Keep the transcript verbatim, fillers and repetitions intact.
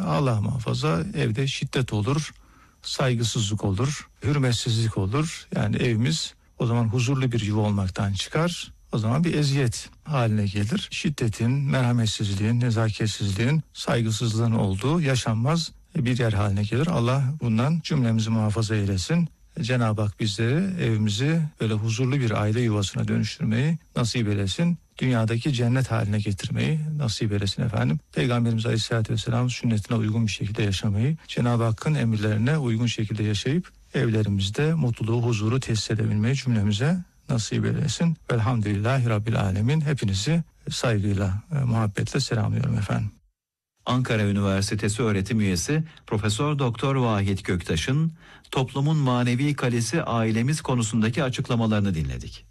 Allah muhafaza evde şiddet olur, saygısızlık olur, hürmetsizlik olur. Yani evimiz o zaman huzurlu bir yuva olmaktan çıkar. O zaman bir eziyet haline gelir. Şiddetin, merhametsizliğin, nezaketsizliğin, saygısızlığın olduğu yaşanmaz bir yer haline gelir. Allah bundan cümlemizi muhafaza eylesin. Cenab-ı Hak bizleri, evimizi böyle huzurlu bir aile yuvasına dönüştürmeyi nasip eylesin. Dünyadaki cennet haline getirmeyi nasip eylesin efendim. Peygamberimiz Aleyhisselatü Vesselam sünnetine uygun bir şekilde yaşamayı, Cenab-ı Hakk'ın emirlerine uygun şekilde yaşayıp evlerimizde mutluluğu, huzuru tesis edebilmeyi cümlemize nasip eylesin. Velhamdülillahi Rabbil Alemin. Hepinizi saygıyla, muhabbetle selamlıyorum efendim. Ankara Üniversitesi öğretim üyesi Profesör Doktor Vahit Göktaş'ın toplumun manevi kalesi ailemiz konusundaki açıklamalarını dinledik.